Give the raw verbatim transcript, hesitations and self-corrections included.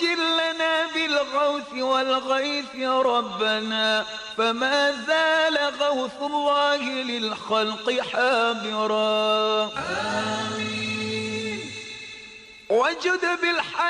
وعجل لنا بالغوث والغيث ربنا، فما زال غوث الله للخلق حابرا. آمين. وجد بالحق